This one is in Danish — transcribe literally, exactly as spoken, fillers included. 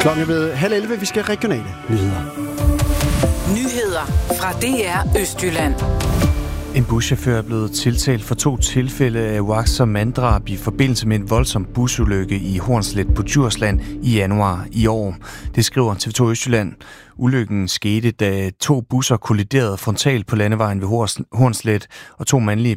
Klokken er ved halv elleve, vi skal have regionale nyheder. Nyheder fra D R Østjylland. En buschauffør er blevet tiltalt for to tilfælde af uagtsomt manddrab i forbindelse med en voldsom busulykke i Hornslet på Djursland i januar i år. Det skriver T V to Østjylland. Ulykken skete, da to busser kolliderede frontalt på landevejen ved Hornslet, og to mandlige